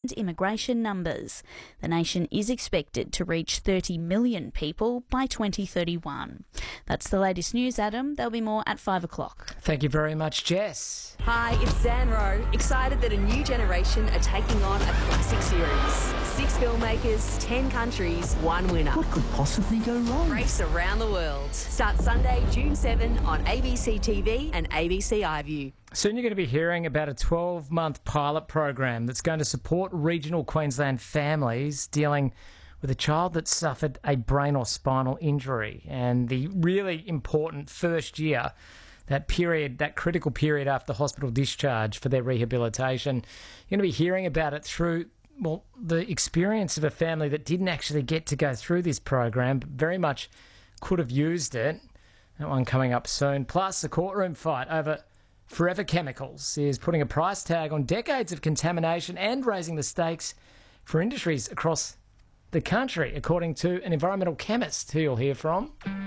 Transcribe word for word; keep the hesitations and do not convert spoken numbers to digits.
immigration numbers. The nation is expected to reach thirty million people by twenty thirty-one. That's the latest news, Adam. There'll be more at five o'clock. Thank you very much, Jess. Hi, it's Zan Rowe. Excited that a new generation are taking on a classic series. Six filmmakers, ten countries, one winner. What could possibly go wrong? Race around the world. Starts Sunday, June seventh on A B C T V and A B C iView. Soon you're going to be hearing about a twelve-month pilot program that's going to support regional Queensland families dealing with a child that suffered a brain or spinal injury. And the really important first year, that period, that critical period after hospital discharge for their rehabilitation, you're going to be hearing about it through, well, the experience of a family that didn't actually get to go through this program, but very much could have used it. That one coming up soon. Plus, a courtroom fight over Forever Chemicals is putting a price tag on decades of contamination and raising the stakes for industries across the country, according to an environmental chemist who you'll hear from.